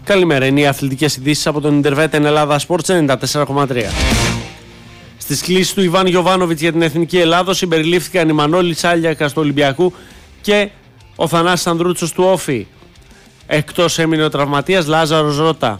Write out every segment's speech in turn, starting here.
Καλημέρα, είναι οι αθλητικές ειδήσεις από τον Intervet Ελλάδα Sports 94,3. Στις κλήσεις του Ιβάν Γιοβάνοβιτς για την Εθνική Ελλάδος συμπεριλήφθηκαν η Μανώλη Σάλιακας του Ολυμπιακού και ο Θανάσης Ανδρούτσος του Όφη. Εκτός έμεινε ο τραυματίας Λάζαρος Ρώτα.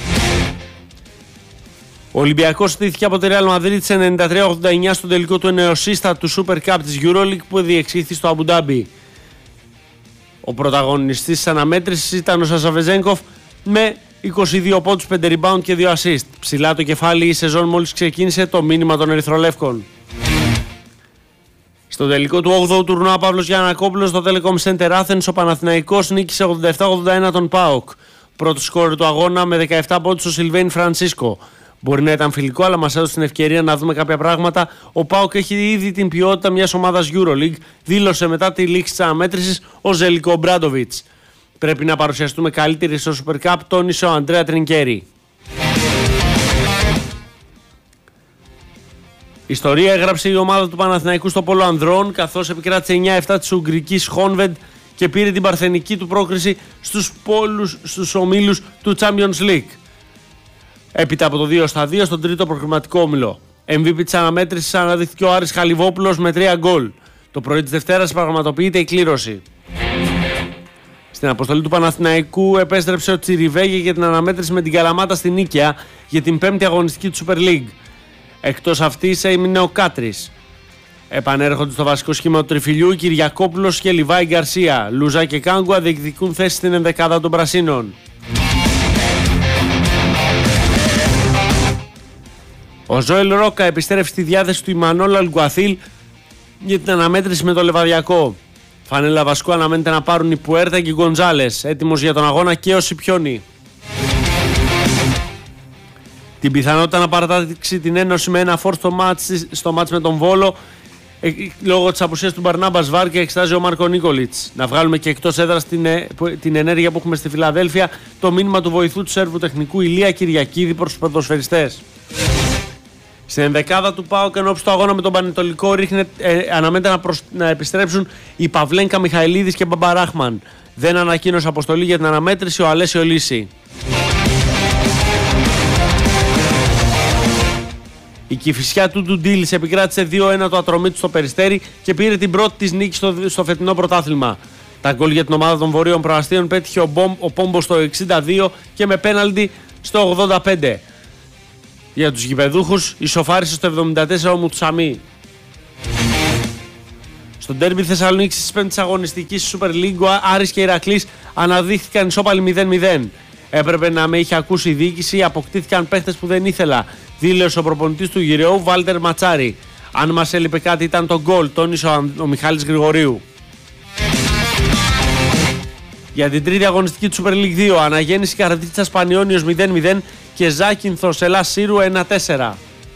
Ο Ολυμπιακός στήθηκε από τη Real Madrid σε 93-89 στον τελικό του νεοσύστατου Super Cup της EuroLeague που διεξήχθη στο Αμπου Ντάμπι. Ο πρωταγωνιστής της αναμέτρησης ήταν ο Σάσα Βεζένκοφ με 22 πόντους, 5 rebound και 2 assist. Ψηλά το κεφάλι η σεζόν μόλις ξεκίνησε, το μήνυμα των Ερυθρολεύκων. Στο τελικό του 8ου τουρνουά Παύλος Γιαννακόπουλος στο Telecom Center Athens ο Παναθηναϊκός νίκησε 87-81 τον ΠΑΟΚ. Πρώτο σκόρερ του αγώνα με 17 πόντους ο Σιλβέιν Φρανσίσκο. Μπορεί να ήταν φιλικό, αλλά μας έδωσε την ευκαιρία να δούμε κάποια πράγματα. Ο ΠΑΟΚ έχει ήδη την ποιότητα μιας ομάδας EuroLeague, δήλωσε μετά τη λήξη της αναμέτρησης ο Ζέλικο Μπράντοβιτς. Πρέπει να παρουσιαστούμε καλύτεροι στο Super Cup, τόνισε ο Αντρέα Τρινκέρι. Ιστορία έγραψε η ομάδα του Παναθηναϊκού στο Πόλο Ανδρών, καθώς επικράτησε 9-7 της Ουγγρικής Χόνβεντ και πήρε την παρθενική του πρόκριση στους ομίλους του Champions League. Έπειτα από το 2-2 στον τρίτο προκριματικό όμιλο. MVP της αναμέτρησης αναδείχθηκε ο Άρης Χαλιβόπουλος με 3 γκολ. Το πρωί της Δευτέρας πραγματοποιείται η κλήρωση. Στην αποστολή του Παναθηναϊκού επέστρεψε ο Τσιριβέγε για την αναμέτρηση με την Καλαμάτα στην Νίκαια για την 5η αγωνιστική του Super League. Εκτός αυτής έμεινε ο Κάτρης. Επανέρχονται στο βασικό σχήμα του τριφυλιού Κυριακόπουλος και Λιβάη Γκαρσία. Λουζά και Κάγκουα διεκδικούν θέση στην ενδεκάδα των Πρασίνων. Ο Ζόελ Ρόκα επιστρέφει στη διάθεση του Ιμανόλ Αλγκουαθίλ για την αναμέτρηση με το Λεβαδιακό. Φανέλα βασικού αναμένεται να πάρουν οι Πουέρτα και οι Γκοντζάλες. Έτοιμος για τον αγώνα και ο Σιπιόνι. Την πιθανότητα να παρατάξει την ένωση με ένα φορ στο μάτς με τον Βόλο λόγω της απουσίας του Μπαρνάμπας Βάρ και εξετάζει ο Μάρκο Νίκολιτς. Να βγάλουμε και εκτός έδρας την ενέργεια που έχουμε στη Φιλαδέλφια, το μήνυμα του βοηθού του Σέρβου τεχνικού Ηλία Κυριακίδη προς τους ποδοσφαιριστές. Στην ενδεκάδα του ΠΑΟΚ ενώπιση του αγώνα με τον Πανετολικό αναμένεται να επιστρέψουν οι Παυλένκα Μιχαηλίδης και Μπαμπαράχμαν. Δεν ανακοίνωσε αποστολή για την αναμέτρηση ο Αλέσιο Λύση. Η Κηφισιά του Ντουντίλης επικράτησε 2-1 το Ατρομίτη στο Περιστέρι και πήρε την πρώτη της νίκη στο φετινό πρωτάθλημα. Τα γκολ για την ομάδα των Βορείων Προαστίων πέτυχε ο Πόμπο στο 62 και με πέναλτι στο 85. Για τους γηπεδούχους ισοφάρισε στο 74 ο Μουτσαμί. Στο ντέρμπι Θεσσαλονίκης της 5ης αγωνιστικής Super League, Άρης και Ηρακλής αναδείχθηκαν ισόπαλοι 0-0. Έπρεπε να με είχε ακούσει η διοίκηση, αποκτήθηκαν παίχτες που δεν ήθελα, δήλωσε ο προπονητής του Γυραιού Βάλτερ Ματσάρη. Αν μας έλειπε κάτι ήταν το γκολ, τόνισε ο Μιχάλης Γρηγορίου. Για την τρίτη αγωνιστική του Super League 2, αναγέννηση Καρδίτσας Πανιόνιος 0-0 και Ζάκυνθος Ελλάς Σύρου 1-4.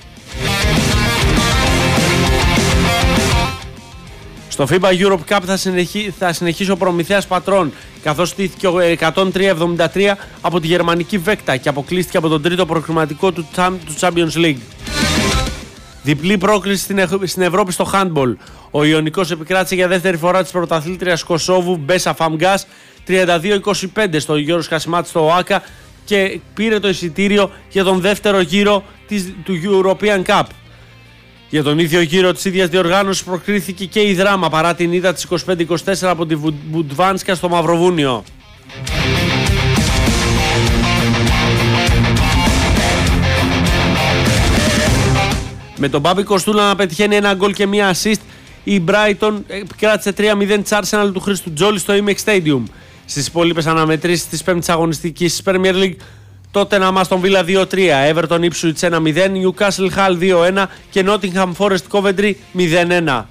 Στο FIBA Europe Cup θα συνεχίσει ο Προμηθέας Πατρών, καθώς στήθηκε 103-73 από τη γερμανική Βέκτα και αποκλείστηκε από τον τρίτο προκριματικό του Champions League. Διπλή πρόκριση στην Ευρώπη στο handball. Ο Ιωνικός επικράτησε για δεύτερη φορά της πρωταθλήτριας Κωσόβου Μπέσα Φαμγκάς 32-25 στο Γιώργος Χασιμάτης στο ΟΑΚΑ και πήρε το εισιτήριο για τον δεύτερο γύρο του European Cup. Για τον ίδιο γύρο της ίδιας διοργάνωσης προκρίθηκε και η Δράμα παρά την ήττα της 25-24 από τη Βουντβάνσκα στο Μαυροβούνιο. Με τον Μπάμπη Κοστούλα να πετυχαίνει ένα γκολ και μία assist, η Brighton κράτησε 3-0 της Arsenal του Χρήστου Τζόλη στο Imex Stadium. Στις υπόλοιπες αναμετρήσεις της 5ης αγωνιστικής Premier League, τότε να μας τον Villa 2-3, Everton Ipswich 1-0, Newcastle Hull 2-1 και Nottingham Forest Coventry 0-1.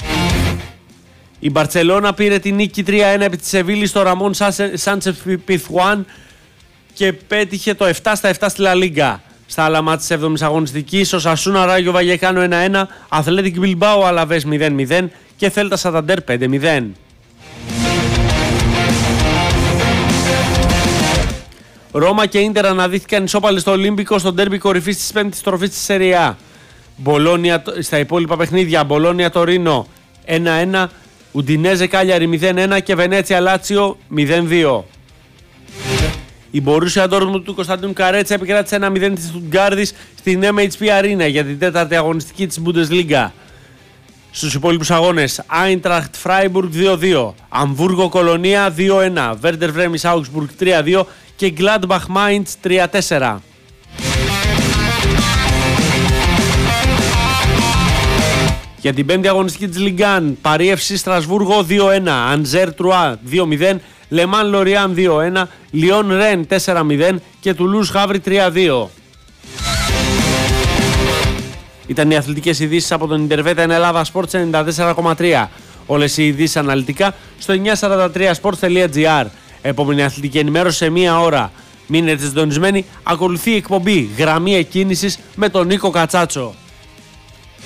Η Μπαρτσελώνα πήρε την νίκη 3-1 επί της Σεβίλης στο Ραμόν Σάντσεφ Πιθουάν και πέτυχε το 7-7 στη La Liga. Στα άλλα μάτς της 7ης αγωνιστικής, ο Σασούνα Ράγιο Βαγεκάνο 1-1, Athletic Bilbao Αλαβές 0-0 και Θέλτα Σανταντέρ 5-0. Ρώμα και Ίντερ αναδείχθηκαν ισόπαλοι στο Ολύμπικο στο ντέρμπι κορυφής της 5ης τροφής της Σεριά. Στα υπόλοιπα παιχνίδια, Μπολόνια Τορίνο 1-1, Ουντινέζε Κάλιαρη 0-1 και Βενέτσια Λάτσιο 0-2. Η Μπορούσια Ντόρτμουντ του Κωνσταντίνου Καρέτσα επικράτησε 1-0 της Στουτγκάρδης στην MHP Arena για την 4η αγωνιστική της Bundesliga. Στους υπόλοιπους αγώνες, Άιντραχτ Φράιμπουργκ 2-2, Αμβούργο Κολονία 2-1, Βέρντερ Βρέμις Άουγκσμπουργκ 3-2 και Gladbach Mainz 3-4. Για την 5η αγωνιστική της Λιγκάν, Παρί FC Στρασβούργο 2-1, Ανζέρ Τρουά 2-0, Λεμάν Λοριάν 2-1, Λιόν Ρεν 4-0 και Τουλούζ Χαύρι 3-2. Ήταν οι αθλητικές ειδήσεις από τον Ιντερβέτα εν Ελλάδα Sports 94,3. Όλες οι ειδήσεις αναλυτικά στο 943sports.gr. Επόμενη αθλητική ενημέρωση σε μία ώρα. Μείνετε συντονισμένοι, ακολουθεί η εκπομπή Γραμμή Εκκίνησης με τον Νίκο Κατσάτσο.